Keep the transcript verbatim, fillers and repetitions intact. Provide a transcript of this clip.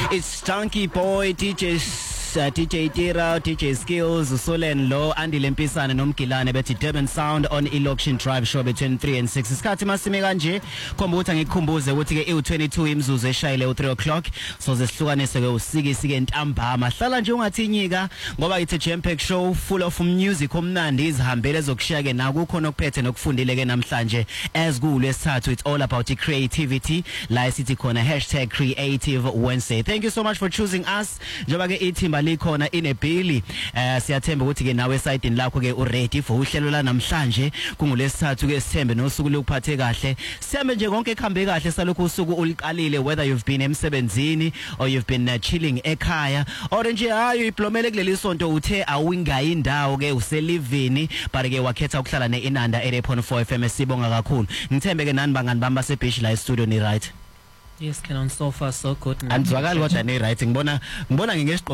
It's Stunky Boy, D J Uh, D J Tira, D J Skills, Solen Lo, Andy Lempisana nomgilane bethi Durban Sound on Election Drive show between three and six. Isikhathi masime kanje khomba ukuthi ngikhumbuze ukuthi ke i-twenty-two imzuzu eshayile u-three o'clock so zesihlukanise ke usikisi ke ntambama. Hlala nje ungathinyika ngoba it's a jam packed show full of music omnandi izihambele zokushiya ke nakukho nokuphethe nokufundile ke namhlanje as kulesithathu. It's all about the creativity la sithi khona hashtag Creative Wednesday. Thank you so much for choosing us. Njoba ke ithimba likhona inebhili eh siyathemba ukuthi ke nawe side lakho ke uready for uhlelo la namhlanje kungolesithathu ke sithembe nosuku lokuphathe kahle. Siyame nje konke ekhambe kahle salokho usuku uliqalile, whether you've been emsebenzini or you've been uh, chilling ekhaya or nje hayi iblomele kuleli sonto uthe awingayi indawo ke uselivini but ke wakhetha ukuhlala neInanda eighty point four F M. Sibonga kakhulu. Ngithembe ke nani bangani bamba sebeach la studio ni right. Yes, can on so far so good. Anzwakali kodwa ni right ngibona ngibona ngeke